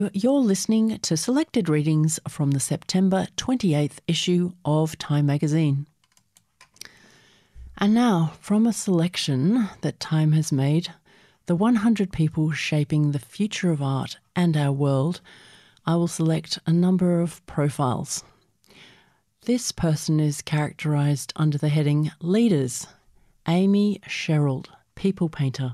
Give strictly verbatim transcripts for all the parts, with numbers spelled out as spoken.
You're listening to selected readings from the September twenty-eighth issue of Time magazine. And now, from a selection that Time has made, the one hundred people shaping the future of art and our world, I will select a number of profiles. This person is characterised under the heading Leaders. Amy Sherald, people painter.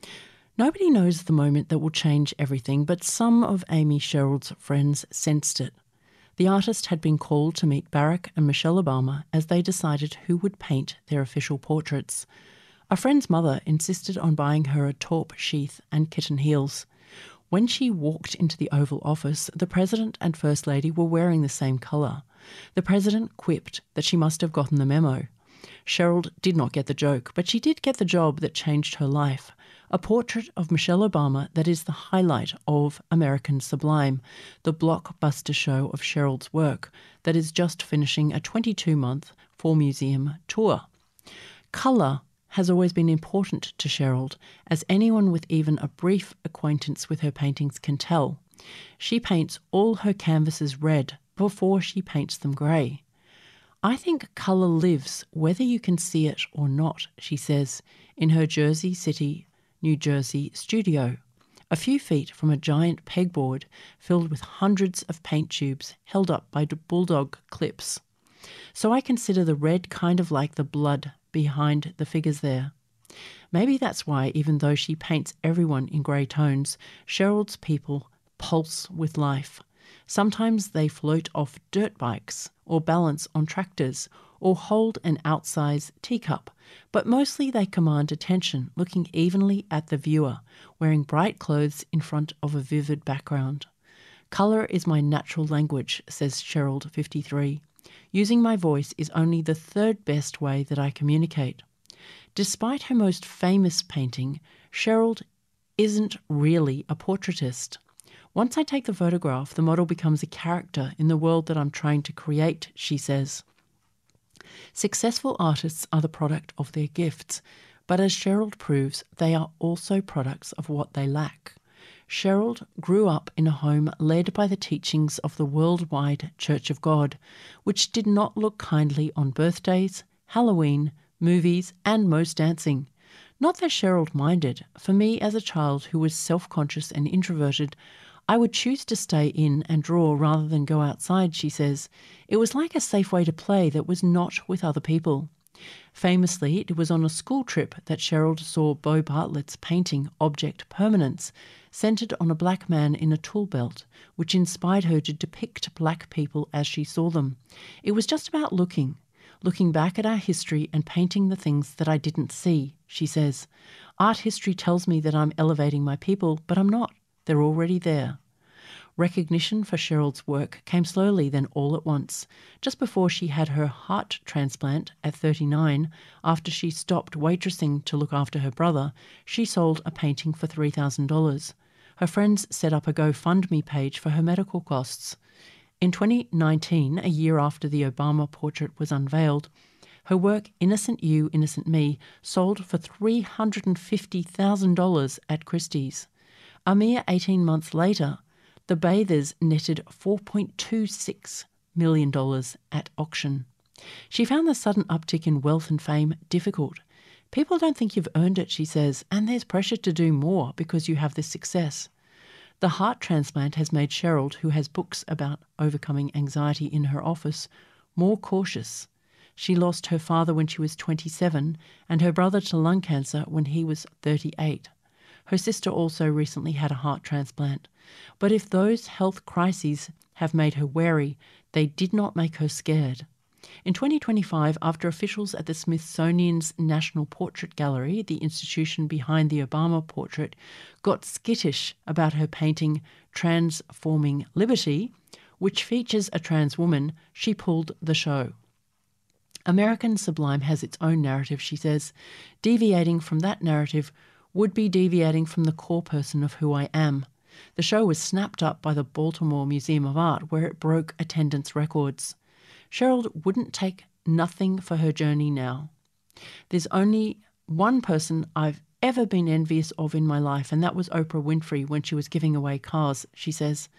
Nobody knows the moment that will change everything, but some of Amy Sherald's friends sensed it. The artist had been called to meet Barack and Michelle Obama as they decided who would paint their official portraits. A friend's mother insisted on buying her a taupe sheath and kitten heels. When she walked into the Oval Office, the President and First Lady were wearing the same colour. The President quipped that she must have gotten the memo. Sherald did not get the joke, but she did get the job that changed her life. A portrait of Michelle Obama that is the highlight of American Sublime, the blockbuster show of Sherald's work that is just finishing a twenty-two month four-museum tour. Colour has always been important to Sherald, as anyone with even a brief acquaintance with her paintings can tell. She paints all her canvases red before she paints them grey. I think colour lives whether you can see it or not, she says, in her Jersey City, New Jersey studio, a few feet from a giant pegboard filled with hundreds of paint tubes held up by bulldog clips. So I consider the red kind of like the blood behind the figures there. Maybe that's why, even though she paints everyone in grey tones, Sherald's people pulse with life. Sometimes they float off dirt bikes or balance on tractors or hold an outsize teacup, but mostly they command attention, looking evenly at the viewer, wearing bright clothes in front of a vivid background. Colour is my natural language, says Sherald, fifty-three. Using my voice is only the third best way that I communicate. Despite her most famous painting, Sherald isn't really a portraitist. Once I take the photograph, the model becomes a character in the world that I'm trying to create, she says. Successful artists are the product of their gifts, but as Sherald proves, they are also products of what they lack. Sherald grew up in a home led by the teachings of the worldwide Church of God, which did not look kindly on birthdays, Halloween, movies, and most dancing. Not that Sherald minded. For me, as a child who was self-conscious and introverted, I would choose to stay in and draw rather than go outside, she says. It was like a safe way to play that was not with other people. Famously, it was on a school trip that Sherald saw Beau Bartlett's painting Object Permanence, centred on a black man in a tool belt, which inspired her to depict black people as she saw them. It was just about looking, looking back at our history and painting the things that I didn't see, she says. Art history tells me that I'm elevating my people, but I'm not. They're already there. Recognition for Sherald's work came slowly, then all at once. Just before she had her heart transplant at thirty-nine, after she stopped waitressing to look after her brother, she sold a painting for three thousand dollars. Her friends set up a GoFundMe page for her medical costs. In twenty nineteen, a year after the Obama portrait was unveiled, her work Innocent You, Innocent Me sold for three hundred fifty thousand dollars at Christie's. A mere eighteen months later, the Bathers netted four point two six million dollars at auction. She found the sudden uptick in wealth and fame difficult. People don't think you've earned it, she says, and there's pressure to do more because you have this success. The heart transplant has made Sherald, who has books about overcoming anxiety in her office, more cautious. She lost her father when she was twenty-seven and her brother to lung cancer when he was thirty-eight. Her sister also recently had a heart transplant. But if those health crises have made her wary, they did not make her scared. In twenty twenty-five, after officials at the Smithsonian's National Portrait Gallery, the institution behind the Obama portrait, got skittish about her painting Transforming Liberty, which features a trans woman, she pulled the show. American Sublime has its own narrative, she says. Deviating from that narrative would be deviating from the core person of who I am. The show was snapped up by the Baltimore Museum of Art, where it broke attendance records. Sherald wouldn't take nothing for her journey now. There's only one person I've ever been envious of in my life, and that was Oprah Winfrey when she was giving away cars. She says,